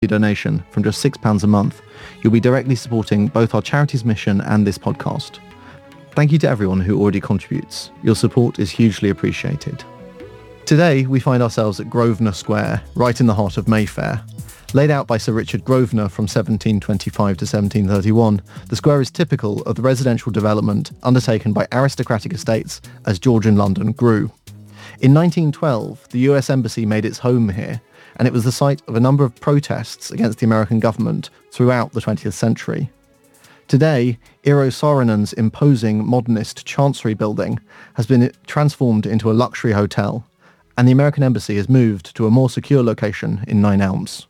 donation from just £6 a month, you'll be directly supporting both our charity's mission and this podcast. Thank you to everyone who already contributes. Your support is hugely appreciated. Today, we find ourselves at Grosvenor Square, right in the heart of Mayfair. Laid out by Sir Richard Grosvenor from 1725 to 1731, the square is typical of the residential development undertaken by aristocratic estates as Georgian London grew. In 1912, the US Embassy made its home here, and it was the site of a number of protests against the American government throughout the 20th century. Today, Eero Saarinen's imposing modernist Chancery building has been transformed into a luxury hotel, and the American Embassy has moved to a more secure location in Nine Elms.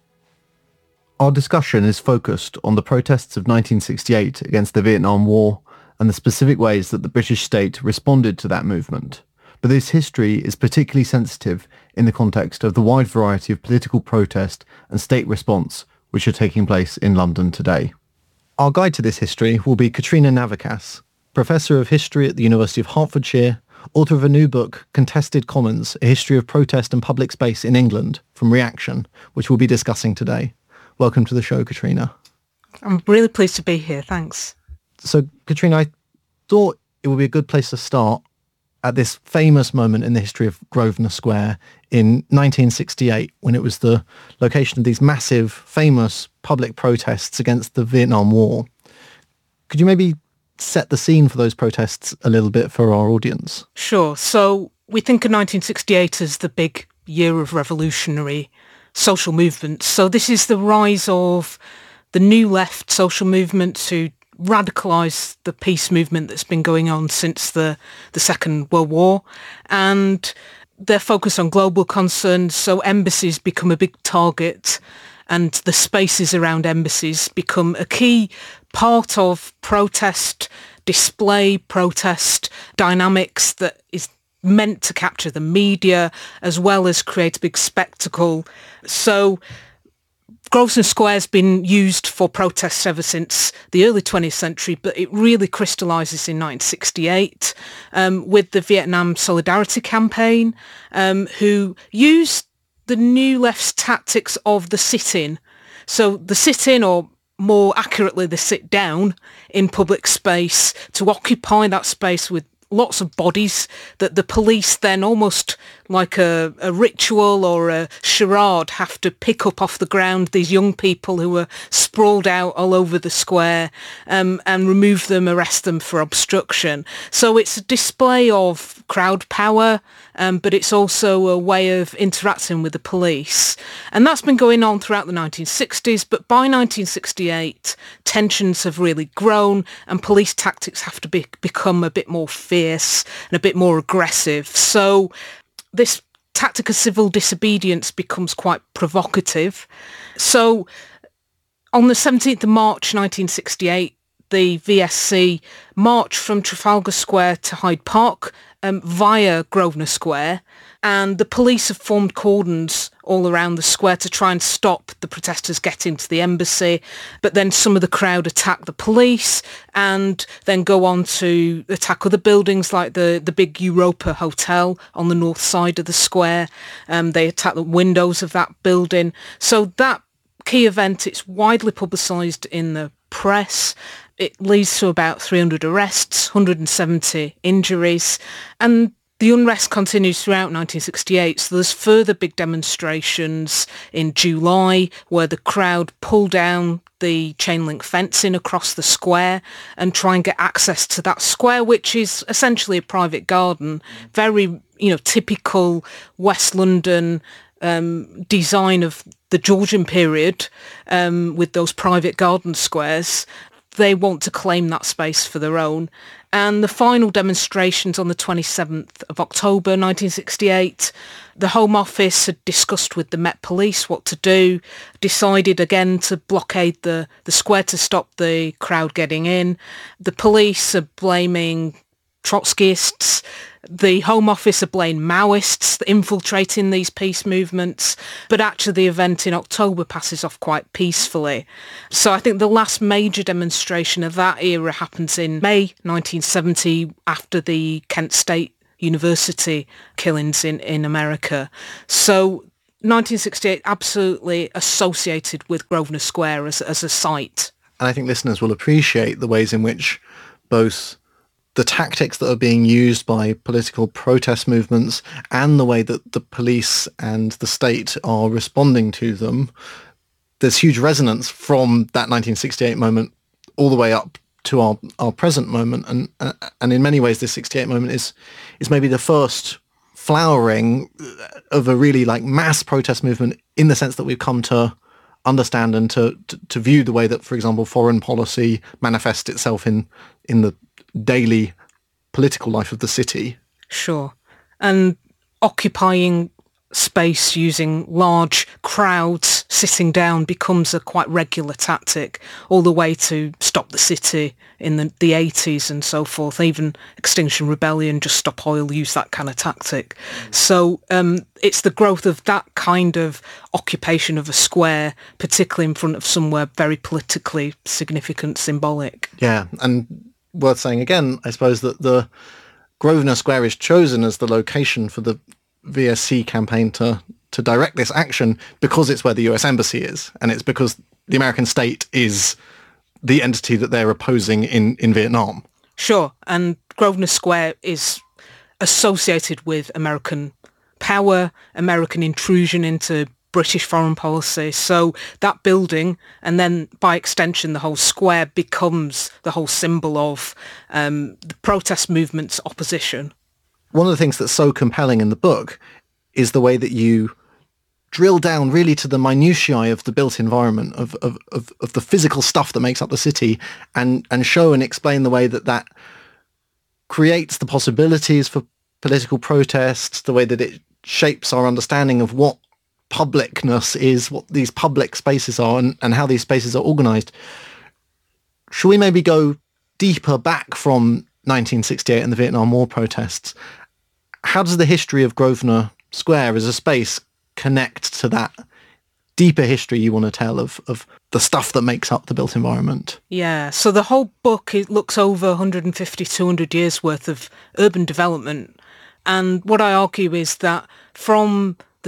Our discussion is focused on the protests of 1968 against the Vietnam War and the specific ways that the British state responded to that movement. But this history is particularly sensitive in the context of the wide variety of political protest and state response which are taking place in London today. Our guide to this history will be Katrina Navikas, Professor of History at the University of Hertfordshire, author of a new book, Contested Commons, A History of Protest and Public Space in England, from Reaction, which we'll be discussing today. Welcome to the show, Katrina. I'm really pleased to be here, thanks. So, Katrina, I thought it would be a good place to start at this famous moment in the history of Grosvenor Square in 1968, when it was the location of these massive, famous public protests against the Vietnam War. Could you maybe set the scene for those protests a little bit for our audience? Sure. So we think of 1968 as the big year of revolutionary social movements. So this is the rise of the new left social movements who radicalise the peace movement that's been going on since the Second World War. And they're focused on global concerns, so embassies become a big target and the spaces around embassies become a key part of protest display, protest dynamics that is meant to capture the media as well as create a big spectacle. So Grosvenor Square's been used for protests ever since the early 20th century, but it really crystallises in 1968 with the Vietnam Solidarity Campaign, who used the new left's tactics of the sit-in. So the sit-in, or more accurately the sit-down in public space, to occupy that space with lots of bodies that the police then, almost like a ritual or a charade, have to pick up off the ground these young people who are sprawled out all over the square and remove them, arrest them for obstruction. So it's a display of crowd power, but it's also a way of interacting with the police. And that's been going on throughout the 1960s, but by 1968, tensions have really grown and police tactics have to become a bit more fierce and a bit more aggressive. So this tactic of civil disobedience becomes quite provocative. So on the 17th of March 1968, the VSC marched from Trafalgar Square to Hyde Park via Grosvenor Square, and the police have formed cordons all around the square to try and stop the protesters getting to the embassy. But then some of the crowd attack the police and then go on to attack other buildings like the big Europa Hotel on the north side of the square. They attack the windows of that building. So that key event, it's widely publicised in the press. It leads to about 300 arrests, 170 injuries, and the unrest continues throughout 1968, so there's further big demonstrations in July where the crowd pull down the chain link fencing across the square and try and get access to that square, which is essentially a private garden, very, typical West London design of the Georgian period, with those private garden squares. They want to claim that space for their own. And the final demonstrations on the 27th of October 1968, the Home Office had discussed with the Met Police what to do, decided again to blockade the square to stop the crowd getting in. The police are blaming Trotskyists. The Home Office are blaming Maoists infiltrating these peace movements, but actually the event in October passes off quite peacefully. So I think the last major demonstration of that era happens in May 1970 after the Kent State University killings in America. So 1968 absolutely associated with Grosvenor Square as a site. And I think listeners will appreciate the ways in which both the tactics that are being used by political protest movements and the way that the police and the state are responding to them, there's huge resonance from that 1968 moment all the way up to our present moment. And in many ways, this 68 moment is maybe the first flowering of a really like mass protest movement, in the sense that we've come to understand and to view the way that, for example, foreign policy manifests itself in the daily political life of the city. Sure. And occupying space using large crowds sitting down becomes a quite regular tactic, all the way to Stop the City in the 80s and so forth. Even Extinction Rebellion, Just Stop Oil, use that kind of tactic. So it's the growth of that kind of occupation of a square, particularly in front of somewhere very politically significant, symbolic. Yeah, and worth saying again, I suppose, that the Grosvenor Square is chosen as the location for the VSC campaign to direct this action because it's where the US Embassy is, and it's because the American state is the entity that they're opposing in Vietnam. Sure, and Grosvenor Square is associated with American power, American intrusion into British foreign policy. So that building, and then by extension the whole square, becomes the whole symbol of the protest movement's opposition. One of the things that's so compelling in the book is the way that you drill down really to the minutiae of the built environment, of the physical stuff that makes up the city, and show and explain the way that creates the possibilities for political protests, the way that it shapes our understanding of what publicness is, what these public spaces are, and how these spaces are organised. Should we maybe go deeper back from 1968 and the Vietnam War protests? How does the history of Grosvenor Square as a space connect to that deeper history you want to tell of the stuff that makes up the built environment? Yeah, so the whole book, it looks over 150, 200 years worth of urban development. And what I argue is that from the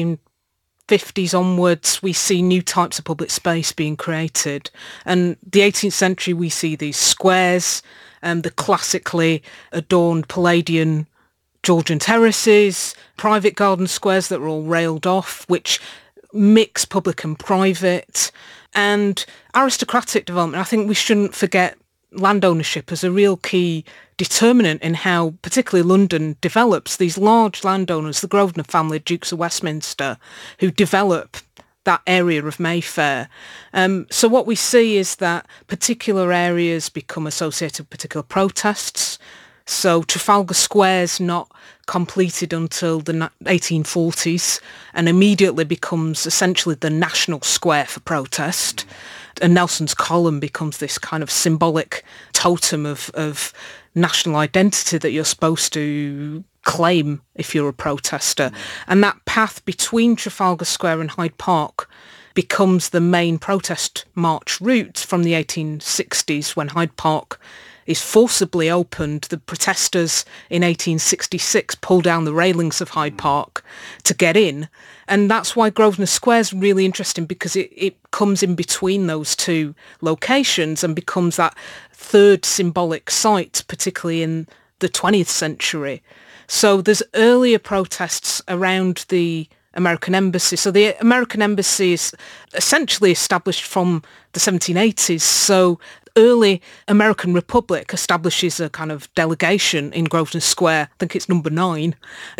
1750s onwards, we see new types of public space being created. And the 18th century, we see these squares, the classically adorned Palladian Georgian terraces, private garden squares that were all railed off, which mix public and private, and aristocratic development. I think we shouldn't forget land ownership as a real key determinant in how particularly London develops. These large landowners, the Grosvenor family, Dukes of Westminster, who develop that area of Mayfair. So what we see is that particular areas become associated with particular protests. So Trafalgar Square's not completed until the 1840s and immediately becomes essentially the national square for protest. And Nelson's Column becomes this kind of symbolic totem of national identity that you're supposed to claim if you're a protester. And that path between Trafalgar Square and Hyde Park becomes the main protest march route from the 1860s, when Hyde Park is forcibly opened. The protesters in 1866 pull down the railings of Hyde Park to get in. And that's why Grosvenor Square is really interesting, because it comes in between those two locations and becomes that third symbolic site, particularly in the 20th century. So there's earlier protests around the American Embassy. So the American Embassy is essentially established from the 1780s. So early American Republic establishes a kind of delegation in Grosvenor Square. I think it's number 9 in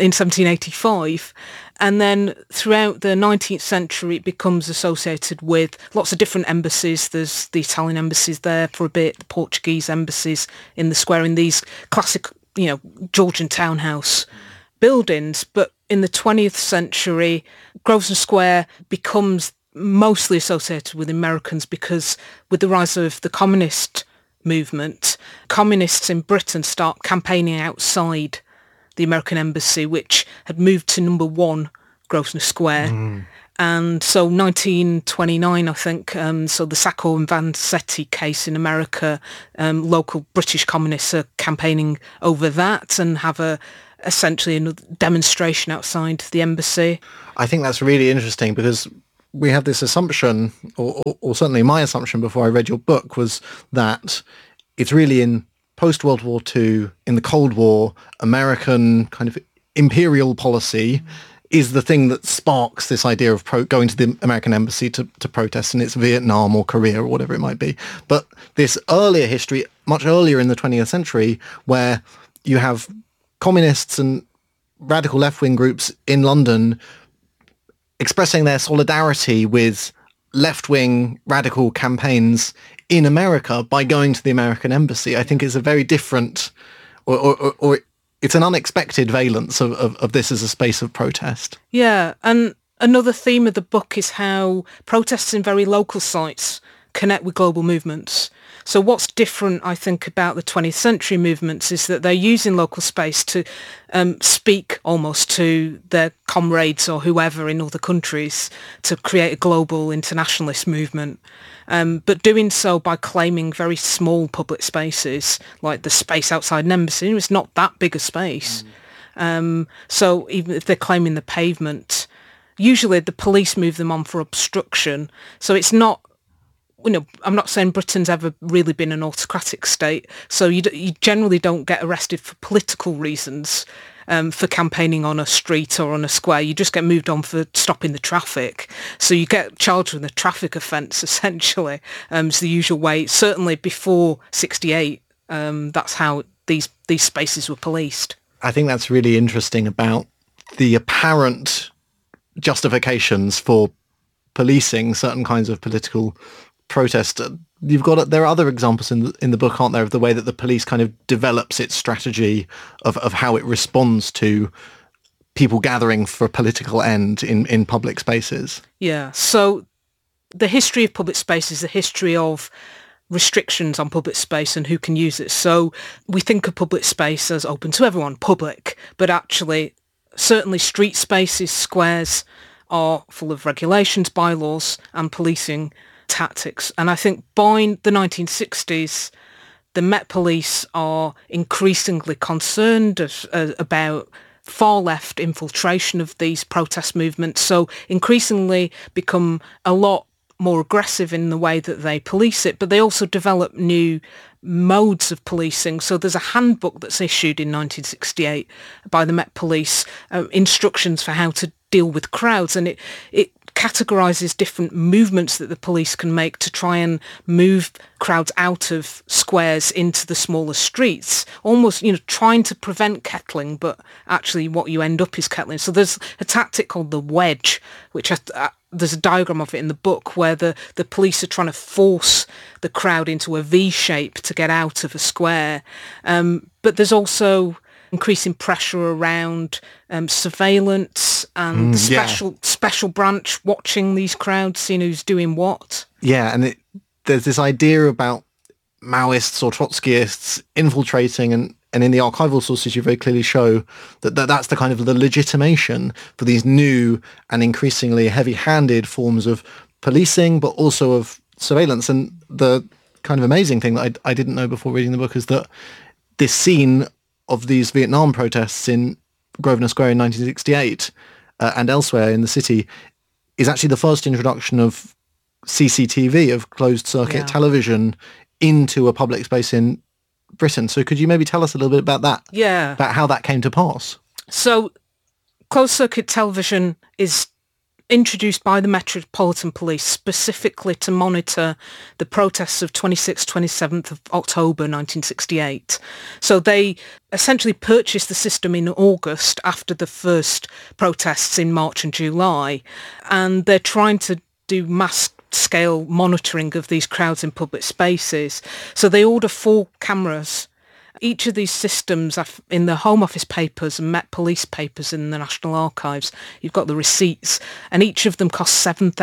1785. And then throughout the 19th century, it becomes associated with lots of different embassies. There's the Italian embassies there for a bit, the Portuguese embassies in the square, in these classic, Georgian townhouse buildings. But in the 20th century, Grosvenor Square becomes mostly associated with Americans, because with the rise of the communist movement, communists in Britain start campaigning outside the American Embassy, which had moved to number 1 Grosvenor Square. And so 1929, I think, so the Sacco and Vanzetti case in America, local British communists are campaigning over that and have a essentially a demonstration outside the embassy. I think that's really interesting because we have this assumption, or certainly my assumption before I read your book, was that it's really in post-World War II, in the Cold War, American kind of imperial policy is the thing that sparks this idea of going to the American embassy to protest, and it's Vietnam or Korea or whatever it might be. But this earlier history, much earlier in the 20th century, where you have communists and radical left-wing groups in London expressing their solidarity with left-wing radical campaigns in America by going to the American embassy, I think is a very different, or it's an unexpected valence of this as a space of protest. Yeah, and another theme of the book is how protests in very local sites connect with global movements. So what's different, I think, about the 20th century movements is that they're using local space to speak almost to their comrades or whoever in other countries to create a global internationalist movement. But doing so by claiming very small public spaces, like the space outside an embassy. It's not that big a space. So even if they're claiming the pavement, usually the police move them on for obstruction. So it's not, I'm not saying Britain's ever really been an autocratic state, so you generally don't get arrested for political reasons for campaigning on a street or on a square. You just get moved on for stopping the traffic. So you get charged with a traffic offence, essentially. It's the usual way. Certainly before 68, that's how these spaces were policed. I think that's really interesting about the apparent justifications for policing certain kinds of political protest. There are other examples in the book, aren't there, of the way that the police kind of develops its strategy of how it responds to people gathering for a political end in public spaces. Yeah, so the history of public space is the history of restrictions on public space and who can use it. So we think of public space as open to everyone, public, but actually certainly street spaces, squares are full of regulations, bylaws and policing tactics. And I think by the 1960s, the Met Police are increasingly concerned about far left infiltration of these protest movements, so increasingly become a lot more aggressive in the way that they police it, but they also develop new modes of policing. So there's a handbook that's issued in 1968 by the Met Police, instructions for how to deal with crowds, and it categorises different movements that the police can make to try and move crowds out of squares into the smaller streets, almost, trying to prevent kettling, but actually what you end up is kettling. So there's a tactic called the wedge, which there's a diagram of it in the book, where the police are trying to force the crowd into a V shape to get out of a square. But there's also increasing pressure around surveillance and special branch watching these crowds, seeing who's doing what. Yeah, and there's this idea about Maoists or Trotskyists infiltrating, and in the archival sources you very clearly show that's the kind of the legitimation for these new and increasingly heavy-handed forms of policing, but also of surveillance. And the kind of amazing thing that I didn't know before reading the book is that this scene of these Vietnam protests in Grosvenor Square in 1968 and elsewhere in the city is actually the first introduction of CCTV, of closed-circuit television, into a public space in Britain. So could you maybe tell us a little bit about that? Yeah. About how that came to pass? So closed-circuit television is introduced by the Metropolitan Police specifically to monitor the protests of 26th, 27th of October 1968. So they essentially purchased the system in August after the first protests in March and July, and they're trying to do mass-scale monitoring of these crowds in public spaces. So they order 4 cameras. Each of these systems are in the Home Office papers and Met Police papers in the National Archives. You've got the receipts, and each of them cost £7,000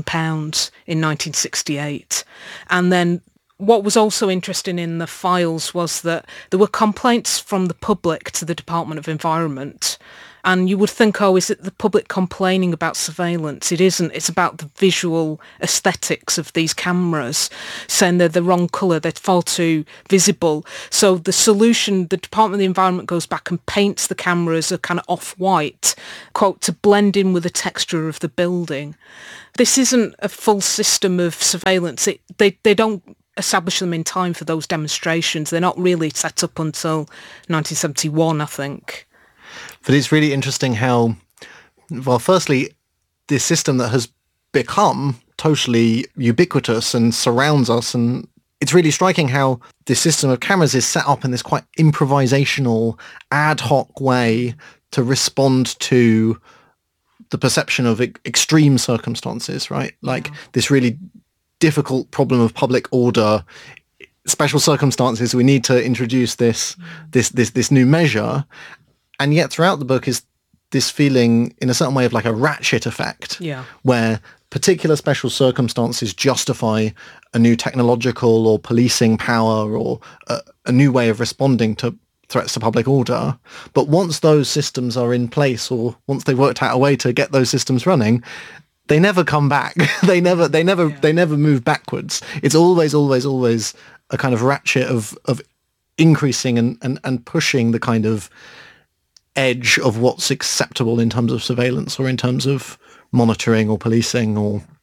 in 1968. And then what was also interesting in the files was that there were complaints from the public to the Department of Environment, And you would think, oh, is it the public complaining about surveillance? It isn't. It's about the visual aesthetics of these cameras, saying they're the wrong colour, they're far too visible. So the solution, the Department of the Environment goes back and paints the cameras a kind of off-white, quote, to blend in with the texture of the building. This isn't a full system of surveillance. They don't establish them in time for those demonstrations. They're not really set up until 1971, I think. But it's really interesting how, well, firstly, this system that has become totally ubiquitous and surrounds us, and it's really striking how this system of cameras is set up in this quite improvisational, ad hoc way to respond to the perception of extreme circumstances, right? Like this really difficult problem of public order, special circumstances, we need to introduce this new measure. And yet throughout the book is this feeling in a certain way of like a ratchet effect, where particular special circumstances justify a new technological or policing power or a new way of responding to threats to public order. But once those systems are in place, or once they've worked out a way to get those systems running, they never come back. they never move backwards. It's always a kind of ratchet of increasing and pushing the kind of edge of what's acceptable in terms of surveillance or in terms of monitoring or policing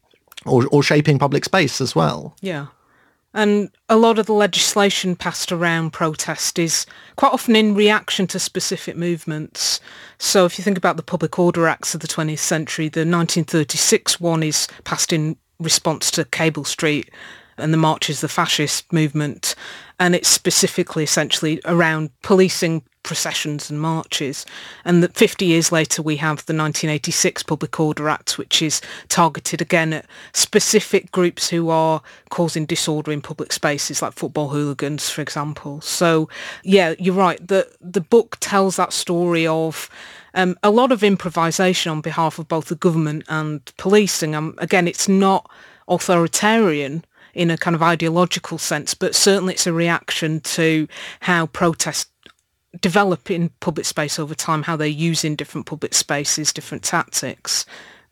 or shaping public space as well. Yeah. And a lot of the legislation passed around protest is quite often in reaction to specific movements. So if you think about the Public Order Acts of the 20th century, the 1936 one is passed in response to Cable Street and the marches of the fascist movement. And it's specifically essentially around policing processions and marches. And that 50 years later, we have the 1986 Public Order Act, which is targeted again at specific groups who are causing disorder in public spaces, like football hooligans, for example. So, yeah, you're right. The book tells that story of a lot of improvisation on behalf of both the government and policing. Again, it's not authoritarian in a kind of ideological sense, but certainly it's a reaction to how protests develop in public space over time, how they use in different public spaces, different tactics.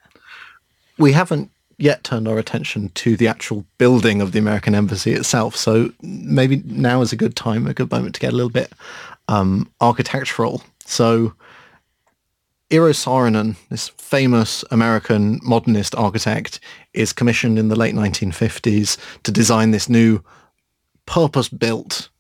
We haven't yet turned our attention to the actual building of the American Embassy itself, so maybe now is a good moment to get a little bit architectural. So Eero Saarinen, this famous American modernist architect, is commissioned in the late 1950s to design this new purpose-built,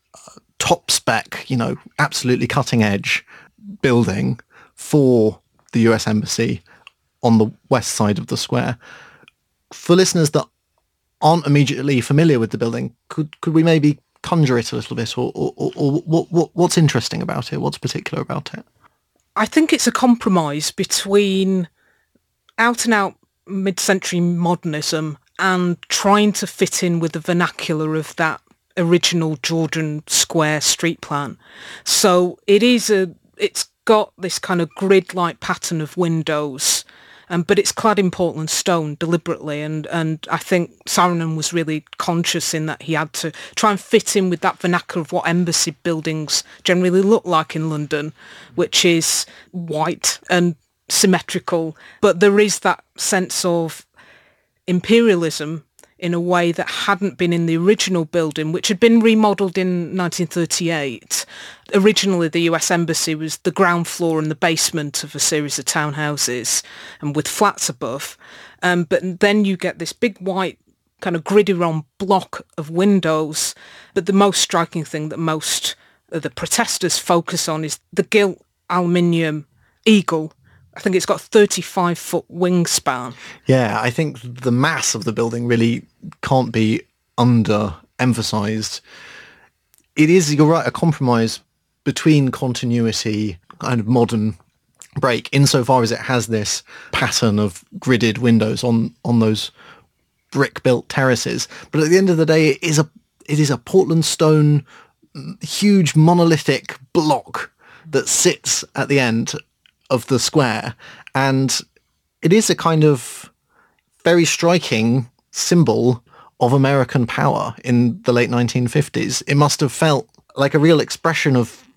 top spec, absolutely cutting edge building for the US Embassy on the west side of the square. For listeners that aren't immediately familiar with the building, could we maybe conjure it a little bit, or what's interesting about it? What's particular about it? I think it's a compromise between out-and-out mid-century modernism and trying to fit in with the vernacular of that original Georgian Square street plan. So it's got this kind of grid-like pattern of windows, but it's clad in Portland stone deliberately, and I think Saarinen was really conscious in that he had to try and fit in with that vernacular of what embassy buildings generally look like in London, which is white and symmetrical, but there is that sense of imperialism in a way that hadn't been in the original building, which had been remodelled in 1938. Originally, the US Embassy was the ground floor and the basement of a series of townhouses, and with flats above. But then you get this big white kind of gridiron block of windows. But the most striking thing that most of the protesters focus on is the gilt aluminium eagle. I think it's got a 35-foot wingspan. Yeah, I think the mass of the building really can't be under-emphasised. It is, you're right, a compromise between continuity and modern break, insofar as it has this pattern of gridded windows on those brick-built terraces. But at the end of the day, it is a Portland stone, huge monolithic block that sits at the end of the square, and it is a kind of very striking symbol of American power in the late 1950s. It must have felt like a real expression of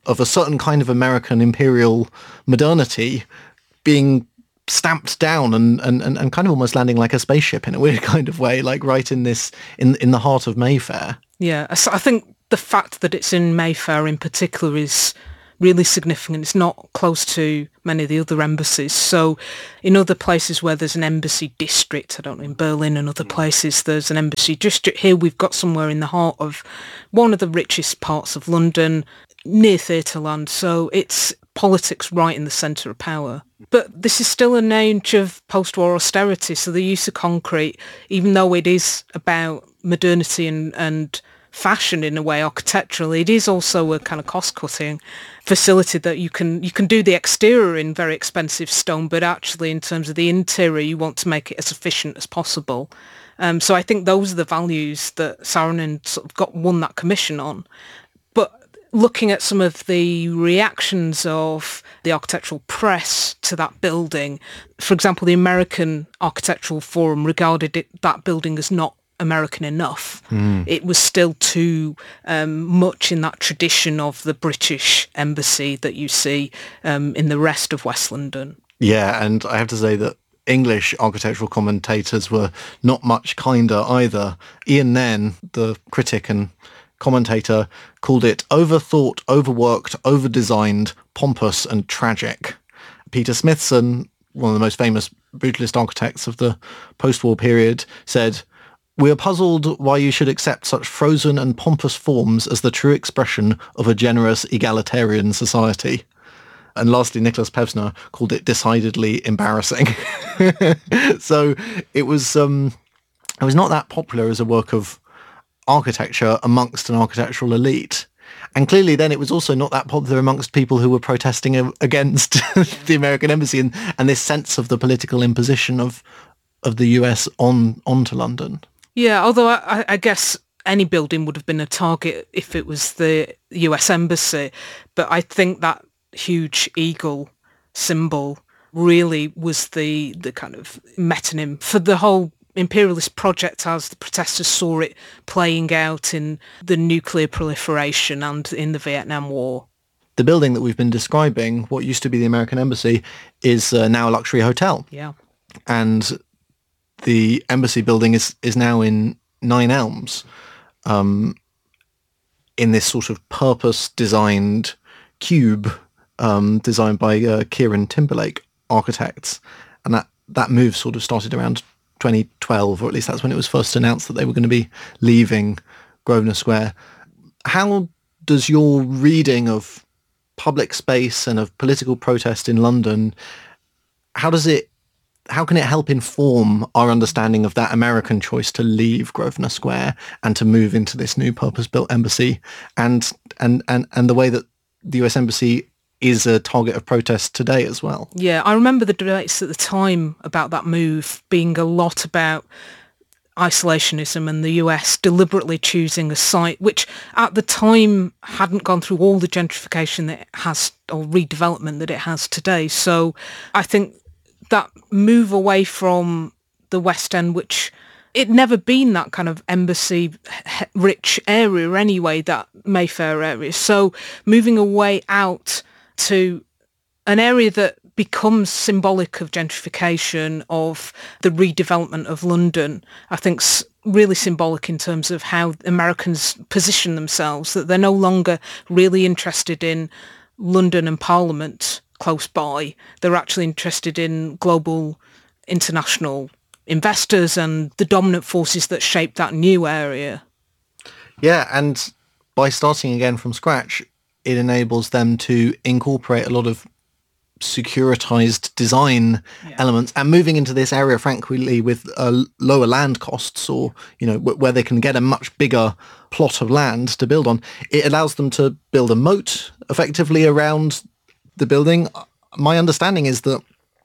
of a certain kind of American imperial modernity being stamped down and kind of almost landing like a spaceship in a weird kind of way, like right in this, in the heart of Mayfair. Yeah, so I think the fact that it's in Mayfair in particular is really significant. It's not close to many of the other embassies. So in other places where there's an embassy district, I don't know, in Berlin and other places, there's an embassy district. Here we've got somewhere in the heart of one of the richest parts of London, near Theatreland. So it's politics right in the centre of power. But this is still an age of post-war austerity. So the use of concrete, even though it is about modernity and fashion in a way architecturally, it is also a kind of cost-cutting facility that you can do the exterior in very expensive stone, but actually in terms of the interior you want to make it as efficient as possible. So I think those are the values that Saarinen sort of won that commission on. But looking at some of the reactions of the architectural press to that building, for example, the American Architectural Forum regarded that building as not American enough. It was still too much in that tradition of the British embassy that you see in the rest of West London. Yeah, and I have to say that English architectural commentators were not much kinder either. Ian Nairn, the critic and commentator, called it overthought, overworked, overdesigned, pompous and tragic. Peter Smithson, one of the most famous brutalist architects of the post-war period, said, "We are puzzled why you should accept such frozen and pompous forms as the true expression of a generous egalitarian society." And lastly, Nicholas Pevsner called it decidedly embarrassing. So it was not that popular as a work of architecture amongst an architectural elite. And clearly then it was also not that popular amongst people who were protesting against the American embassy and this sense of the political imposition of the US onto London. Yeah, although I guess any building would have been a target if it was the US Embassy. But I think that huge eagle symbol really was the kind of metonym for the whole imperialist project as the protesters saw it playing out in the nuclear proliferation and in the Vietnam War. The building that we've been describing, what used to be the American Embassy, is now a luxury hotel. Yeah. And the embassy building is now in Nine Elms, in this sort of purpose-designed cube designed by Kieran Timberlake architects. And that move sort of started around 2012, or at least that's when it was first announced that they were going to be leaving Grosvenor Square. How does your reading of public space and of political protest in London, how can it help inform our understanding of that American choice to leave Grosvenor Square and to move into this new purpose-built embassy, and the way that the US Embassy is a target of protest today as well? Yeah, I remember the debates at the time about that move being a lot about isolationism and the US deliberately choosing a site which at the time hadn't gone through all the gentrification that it has, or redevelopment that it has today. So I think that move away from the West End, which it'd never been that kind of embassy-rich area anyway, that Mayfair area. So moving away out to an area that becomes symbolic of gentrification, of the redevelopment of London, I think's really symbolic in terms of how Americans position themselves, that they're no longer really interested in London and Parliament close by. They're actually interested in global international investors and the dominant forces that shape that new area. Yeah, and by starting again from scratch, it enables them to incorporate a lot of securitized design elements and moving into this area, frankly, with lower land costs, or, where they can get a much bigger plot of land to build on. It allows them to build a moat effectively around the building. My understanding is that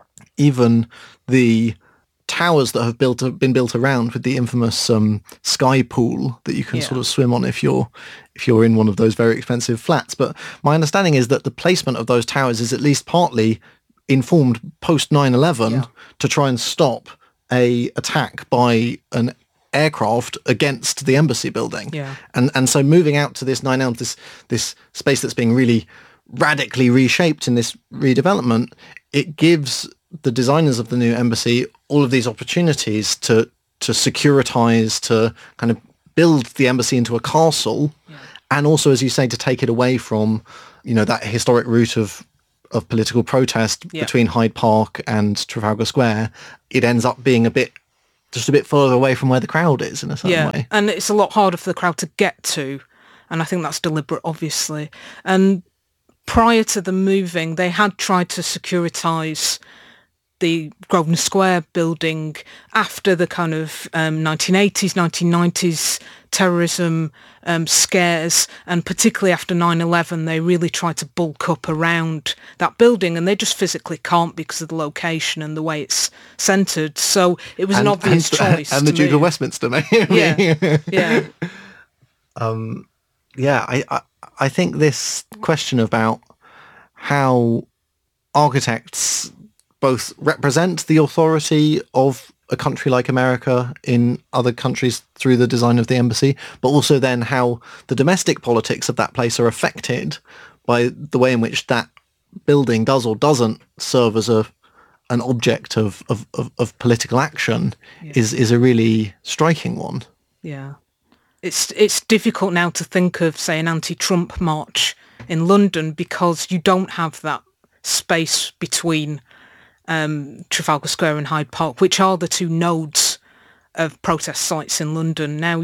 even the towers that have been built around, with the infamous sky pool that you can sort of swim on if you're in one of those very expensive flats. But my understanding is that the placement of those towers is at least partly informed post 9/11 to try and stop a attack by an aircraft against the embassy building. Yeah. And so moving out to this Nine Elms, this space that's being really radically reshaped in this redevelopment, it gives the designers of the new embassy all of these opportunities to securitize, to kind of build the embassy into a castle, and also, as you say, to take it away from, that historic route of political protest between Hyde Park and Trafalgar Square. It ends up being just a bit further away from where the crowd is in a certain way. And it's a lot harder for the crowd to get to, and I think that's deliberate, obviously. And prior to the moving, they had tried to securitise the Grosvenor Square building after the kind of 1980s, 1990s terrorism scares, and particularly after 9/11, they really tried to bulk up around that building, and they just physically can't because of the location and the way it's centred. So it was an obvious choice. And the Duke of Westminster, maybe. I think this question about how architects both represent the authority of a country like America in other countries through the design of the embassy, but also then how the domestic politics of that place are affected by the way in which that building does or doesn't serve as an object of political action is a really striking one. Yeah. It's difficult now to think of, say, an anti-Trump march in London because you don't have that space between Trafalgar Square and Hyde Park, which are the two nodes of protest sites in London. Now,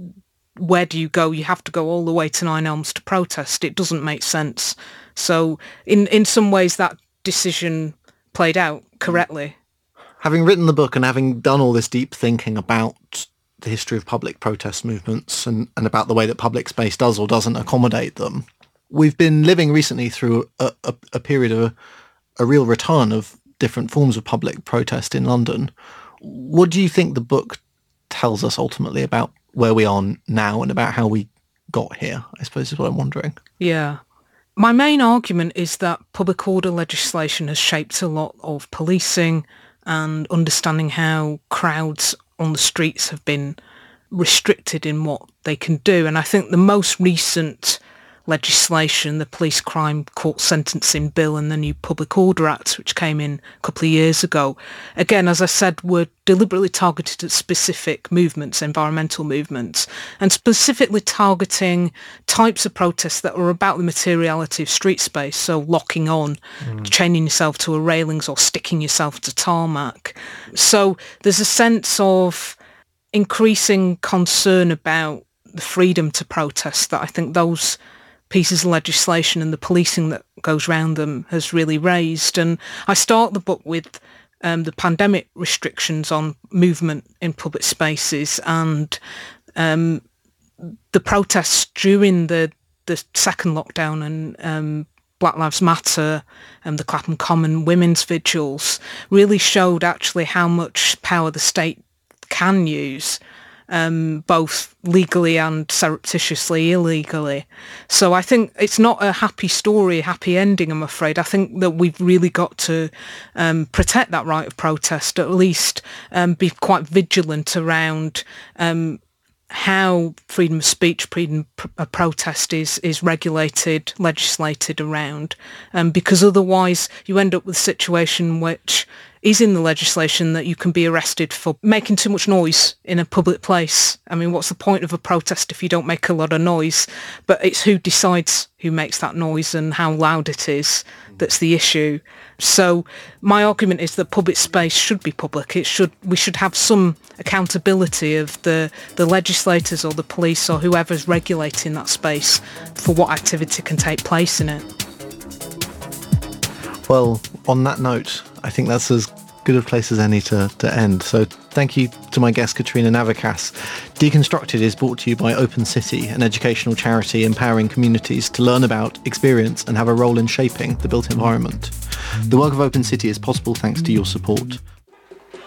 where do you go? You have to go all the way to Nine Elms to protest. It doesn't make sense. So in some ways that decision played out correctly. Having written the book and having done all this deep thinking about the history of public protest movements and about the way that public space does or doesn't accommodate them, we've been living recently through a period of a real return of different forms of public protest in London. What do you think the book tells us ultimately about where we are now and about how we got here, I suppose is what I'm wondering. Yeah. My main argument is that public order legislation has shaped a lot of policing and understanding how crowds on the streets have been restricted in what they can do. And I think the most recent legislation, the Police Crime Court Sentencing Bill and the new Public Order Act, which came in a couple of years ago, again, as I said, were deliberately targeted at specific movements, environmental movements, and specifically targeting types of protests that were about the materiality of street space, so locking on, chaining yourself to a railings or sticking yourself to tarmac. So there's a sense of increasing concern about the freedom to protest that I think those pieces of legislation and the policing that goes around them has really raised. And I start the book with the pandemic restrictions on movement in public spaces and the protests during the second lockdown and Black Lives Matter and the Clapham Common women's vigils really showed actually how much power the state can use, both legally and surreptitiously, illegally. So I think it's not a happy story, a happy ending, I'm afraid. I think that we've really got to protect that right of protest, at least be quite vigilant around how freedom of speech, freedom of protest is regulated, legislated around, because otherwise you end up with a situation which is in the legislation that you can be arrested for making too much noise in a public place. I mean, what's the point of a protest if you don't make a lot of noise? But it's who decides who makes that noise and how loud it is that's the issue. So my argument is that public space should be public. We should have some accountability of the legislators or the police or whoever's regulating that space for what activity can take place in it. Well, on that note, I think that's as good a place as any to end. So thank you to my guest, Katrina Navickas. Deconstructed is brought to you by Open City, an educational charity empowering communities to learn about, experience and have a role in shaping the built environment. The work of Open City is possible thanks to your support.